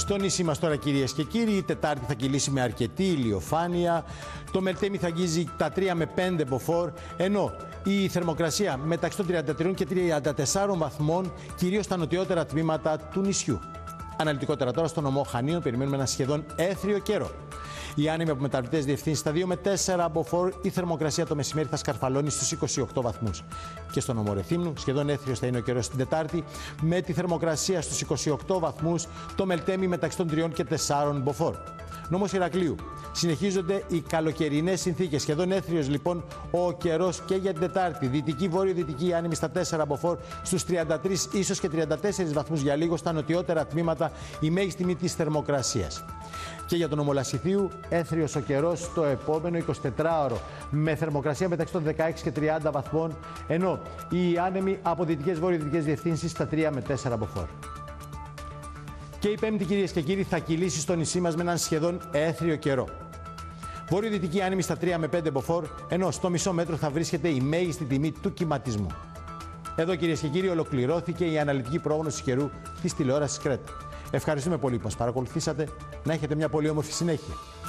Στο νησί μας τώρα, κυρίες και κύριοι, η Τετάρτη θα κυλήσει με αρκετή ηλιοφάνεια. Το Μελτέμι θα αγγίζει τα 3 με 5 μποφόρ, ενώ η θερμοκρασία μεταξύ των 33 και 34 βαθμών, κυρίως στα νοτιότερα τμήματα του νησιού. Αναλυτικότερα τώρα, στο νομό Χανίων περιμένουμε ένα σχεδόν έθριο καιρό. Οι άνεμοι από μεταβλητές διευθύνσεις στα 2 με 4 μποφόρ, η θερμοκρασία το μεσημέρι θα σκαρφαλώνει στους 28 βαθμούς. Και στο νομό Ρεθύμνου, σχεδόν έθριος θα είναι ο καιρός την Τετάρτη, με τη θερμοκρασία στους 28 βαθμούς, το Μελτέμι μεταξύ των 3 και 4 μποφόρ. Νόμος Ηρακλείου. Συνεχίζονται οι καλοκαιρινές συνθήκες. Σχεδόν έθριος λοιπόν ο καιρός και για την Τετάρτη. Δυτική, βόρειο-δυτική άνεμη στα 4 μποφόρ, στους 33 ίσως και 34 βαθμούς για λίγο στα νοτιότερα τμήματα, η μέγιστη τιμή της θερμοκρασίας. Και για τον νομό Λασιθίου, έθριος ο καιρός το επόμενο 24ωρο, με θερμοκρασία μεταξύ των 16 και 30 βαθμών, ενώ οι άνεμοι από δυτικές βόρειο-δυτικές διευθύνσεις στα 3 με 4 μποφόρ. Και η Πέμπτη, κυρίες και κύριοι, θα κυλήσει στο νησί μας με έναν σχεδόν έθριο καιρό. Βόρειο-δυτική άνεμη στα 3 με 5 μποφόρ, ενώ στο μισό μέτρο θα βρίσκεται η μέγιστη τιμή του κυματισμού. Εδώ, κυρίες και κύριοι, ολοκληρώθηκε η αναλυτική πρόγνωση καιρού της τηλεόρασης Κρέτα. Ευχαριστούμε πολύ που μας παρακολουθήσατε. Να έχετε μια πολύ όμορφη συνέχεια.